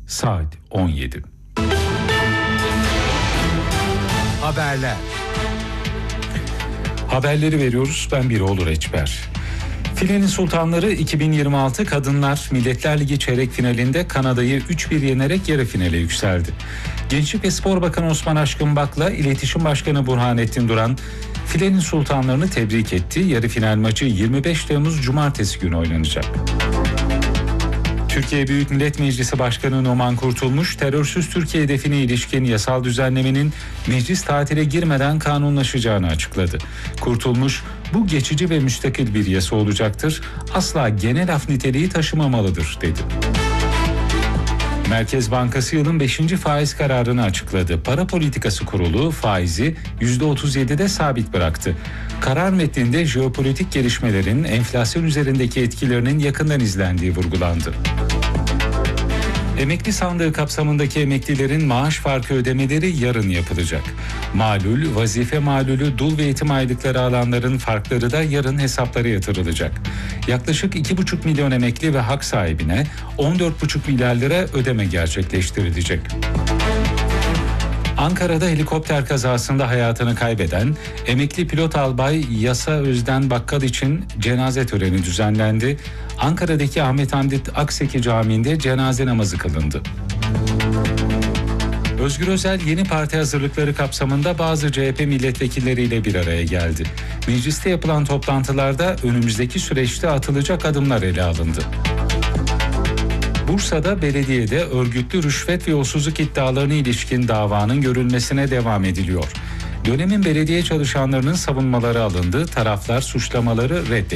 saat 17. Haberler. Haberleri veriyoruz. Ben Biroğlu Reçber. Filenin Sultanları 2026 Kadınlar Milletler Ligi çeyrek finalinde Kanada'yı 3-1 yenerek yarı finale yükseldi. Gençlik ve Spor Bakanı Osman Aşkın Bak'la İletişim Başkanı Burhanettin Duran Filenin Sultanlarını tebrik etti. Yarı final maçı 25 Temmuz Cumartesi günü oynanacak. Türkiye Büyük Millet Meclisi Başkanı Numan Kurtulmuş, terörsüz Türkiye hedefine ilişkin yasal düzenlemenin meclis tatile girmeden kanunlaşacağını açıkladı. Kurtulmuş, bu geçici ve müstakil bir yasa olacaktır, asla genel af niteliği taşımamalıdır dedi. Merkez Bankası yılın 5. faiz kararını açıkladı. Para Politikası Kurulu faizi %37'de sabit bıraktı. Karar metninde jeopolitik gelişmelerin enflasyon üzerindeki etkilerinin yakından izlendiği vurgulandı. Emekli sandığı kapsamındaki emeklilerin maaş farkı ödemeleri yarın yapılacak. Malul, vazife malulü, dul ve yetim aylıkları alanların farkları da yarın hesaplara yatırılacak. Yaklaşık 2,5 milyon emekli ve hak sahibine 14,5 milyar lira ödeme gerçekleştirilecek. Ankara'da helikopter kazasında hayatını kaybeden emekli pilot albay Yasa Özden Bakkal için cenaze töreni düzenlendi. Ankara'daki Ahmet Hamdi Akseki Camii'nde cenaze namazı kılındı. Özgür Özel yeni parti hazırlıkları kapsamında bazı CHP milletvekilleriyle bir araya geldi. Mecliste yapılan toplantılarda önümüzdeki süreçte atılacak adımlar ele alındı. Bursa'da belediyede örgütlü rüşvet ve yolsuzluk iddialarına ilişkin davanın görülmesine devam ediliyor. Dönemin belediye çalışanlarının savunmaları alındı, taraflar suçlamaları reddetti.